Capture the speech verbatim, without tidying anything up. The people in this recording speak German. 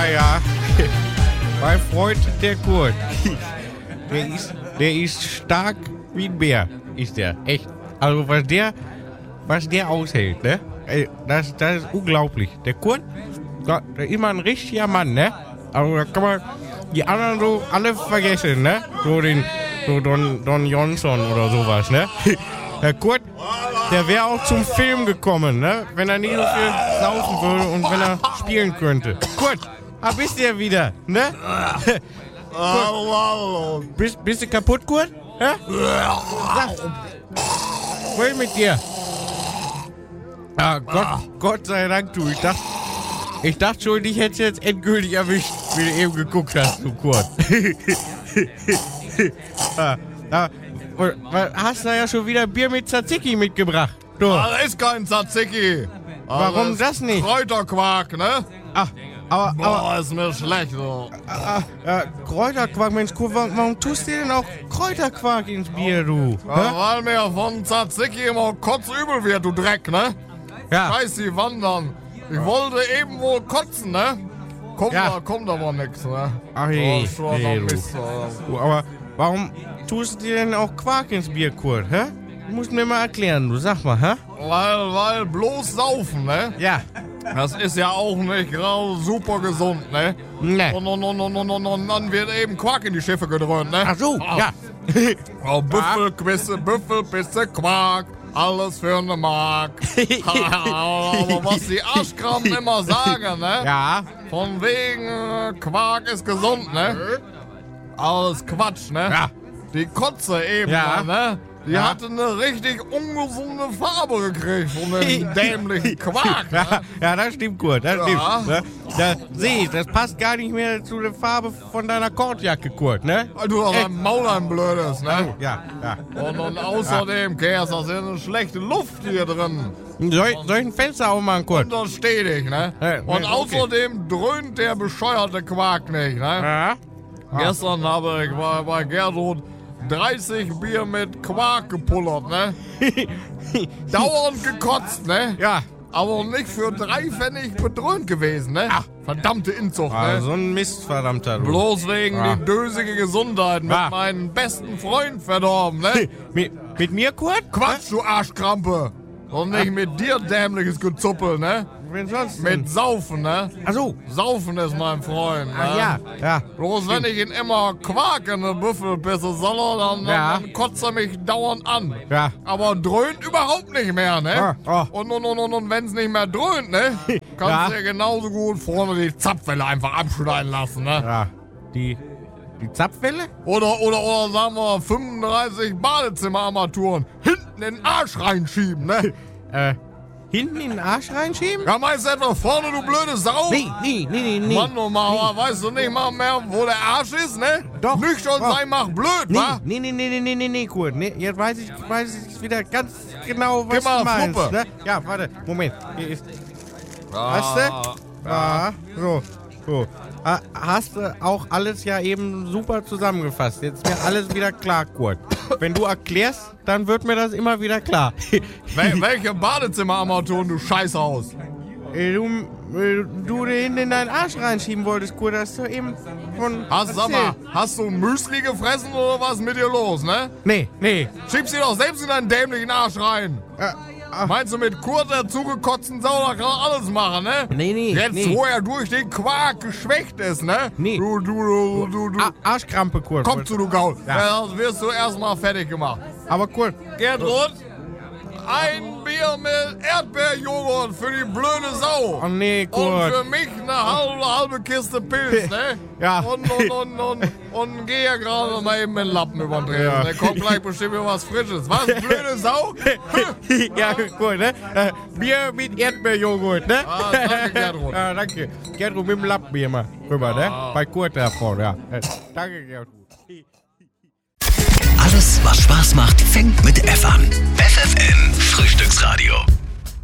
Ja, ja. Mein Freund, der Kurt. Der ist, der ist stark wie ein Bär, ist der. Echt. Also was der, was der aushält, ne? Das, das ist unglaublich. Der Kurt, der ist immer ein richtiger Mann, ne? Also da kann man die anderen so alle vergessen, ne? So den, so Don, Don Johnson oder sowas, ne? Der Kurt, der wäre auch zum Film gekommen, ne? Wenn er nicht so viel saufen würde und wenn er spielen könnte. Kurt, ah, bist du ja wieder, ne? Kurt, bist, bist du kaputt, Kurt? Hä? Sag, was ist mit dir? Ah, Gott, Gott sei Dank, du. Ich dachte, ich dachte schon, dich hätte jetzt endgültig erwischt, wie du eben geguckt hast, du Kurt. ah, ah, hast du ja schon wieder Bier mit Tzatziki mitgebracht? Du. Das ist kein Tzatziki. Warum das nicht? Kräuterquark, ne? Ach, aber... Boah, aber, ist mir schlecht, so. Ah, ah, Kräuterquark, Mensch, warum, warum tust du denn auch Kräuterquark ins Bier, du? Ja, weil mir von Tzatziki immer kotzübel wird, du Dreck, ne? Ja. Scheiß die Wandern. Ich wollte eben wohl kotzen, ne? Kommt, Ja. da, kommt aber nix, ne? Ach je, Oh, schon nee, noch du. Mist, Alter. du. Aber warum tust du dir denn auch Quark ins Bier, Kurt, hä? Du musst mir mal erklären, du, sag mal, hä? Weil, weil bloß saufen, ne? Ja. Das ist ja auch nicht gerade super gesund, ne? Ne. Und, und, und, und, und, und, und dann wird eben Quark in die Schiffe gedröhnt, ne? Ach so, Ah. ja. Oh, Büffelquisse, Büffelpisse, Quark, alles für eine Mark. Aber was die Arschkrampen immer sagen, ne? Ja. Von wegen äh, Quark ist gesund, ne? Alles Quatsch, ne? Ja. Die Kotze eben, Ja. ne? Die Ja. hatte eine richtig ungesunde Farbe gekriegt von dem dämlichen Quark, Ja, ne? ja, das stimmt, Kurt, das Ja. stimmt. Ne? Da sehe ich, das passt gar nicht mehr zu der Farbe von deiner Kordjacke, Kurt, ne? Du hast Echt? ein Maul, ein blödes, ne? Ja, ja. Und, und außerdem, Kers, da ist ja eine schlechte Luft hier drin. Soll, ich- soll ich ein Fenster aufmachen, Kurt? Und das stetig, ne? Ja, Und okay. außerdem dröhnt der bescheuerte Quark nicht, ne? Ja. Gestern habe ich bei, bei Gertrud dreißig Bier mit Quark gepullert, ne? Dauernd gekotzt, ne? Ja. Aber nicht für drei Pfennig bedröhnt gewesen, ne? Ach. Verdammte Inzucht, Ah, ne? so ein Mist, verdammter du. Bloß wegen Ah. die dösige Gesundheit mit Ah. meinem besten Freund verdorben, ne? Mit, mit mir, Kurt? Quatsch, du Arschkrampe! Und nicht mit dir, dämliches Gezuppel, ne? Wen sonst denn? Mit Saufen, ne? Ach so. Saufen ist mein Freund, ne? Ach ja, ja. Bloß wenn ich ihn immer Quark in eine Büffelpisse solle, dann, Ja. dann kotzt er mich dauernd an. Ja. Aber dröhnt überhaupt nicht mehr, ne? Ah, ah. Und, und, und, und, und wenn's nicht mehr dröhnt, ne? Kannst du Ja. ja genauso gut vorne die Zapfwelle einfach abschneiden lassen, ne? Ja. Die, die Zapfwelle? Oder, oder, oder sagen wir fünfunddreißig Badezimmerarmaturen hinten in den Arsch reinschieben, ne? Äh, hinten in den Arsch reinschieben? Ja, meinst du etwa vorne, du blöde Sau? Nee, nee, nee, nee, nee. Mann, oh Mann, weißt du nicht mal mehr, wo der Arsch ist, ne? Doch. Nüchtern Doch. sein macht blöd, Nee, wa? nee, nee, nee, nee, nee, nee, nee, Kurt. Nee, jetzt weiß ich, weiß ich wieder ganz genau, was Gib mal du meinst. Fluppe. Ne? Ja, warte, Moment. Hier ist, weißt du? Ja, so, so. Ha- Hast du auch alles ja eben super zusammengefasst. Jetzt ist mir alles wieder klar, Kurt. Wenn du erklärst, dann wird mir das immer wieder klar. Wel welche Badezimmerarmaturen, du Scheißhaus? Äh, du, äh, du dir hinten in deinen Arsch reinschieben wolltest, Kurt, hast du eben von Hast, sag mal, hast du Müsli gefressen oder was ist mit dir los, ne? Nee, nee. Schieb sie doch selbst in deinen dämlichen Arsch rein. Äh, ach, Meinst du, mit Kurt, der zugekotzten Sau, da kann er alles machen, ne? nee, nee, Jetzt, nee. wo er durch den Quark geschwächt ist, ne? Nee. Du, du, du, du, du. A- Arschkrampe, Kurt. Komm zu, du Gaul. Ja. Ja. Sonst wirst du erstmal fertig gemacht. Aber Kurt, Gertrud, ein Bier mit Erdbeerjoghurt für die blöde Sau. oh nee, Und Kurt. für mich eine halbe, halbe Kiste Pilz, ne? Ja. Und, und, und, und, und geh ja gerade mal eben den Lappen überdrehen. Ja. Da kommt gleich bestimmt wieder was Frisches. Was, blöde Sau? Ja, gut, ne? Äh, Bier mit Erdbeerjoghurt, ne? Ah, danke, Gertrud. Ja, danke. Gertrud mit dem Lappbier mal rüber, ne? Bei Kurt davor, ja. Äh, Danke, Gertrud. Alles, was Spaß macht, fängt mit F an. F F M Frühstücksradio.